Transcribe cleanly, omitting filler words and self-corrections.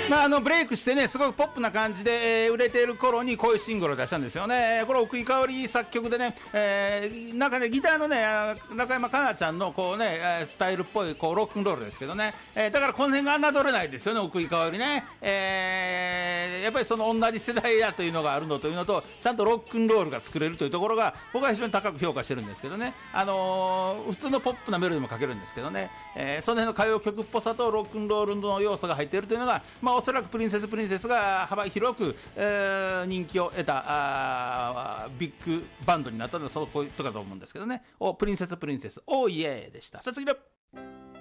ブレイクしてねすごくポップな感じで、売れている頃にこういうシングルを出したんですよね。これ奥井香織作曲でね、なんかねギターのね中山かなちゃんのこうねスタイルっぽいこうロックンロールですけどね、だからこの辺が侮れないですよね奥井香織ね、やっぱりその同じ世代だというのがあるのというのと、ちゃんとロックンロールが作れるというところが僕は非常に高く評価してるんですけどね。普通のポップなメロディーも書けるんですけどね、その辺の歌謡曲っぽさとロックンロールの要素が入っているというのが、おそらくプリンセスが幅広く、人気を得たビッグバンドになったのはそういうことかと思うんですけどね。プリンセスオーイエーでした。さあ次の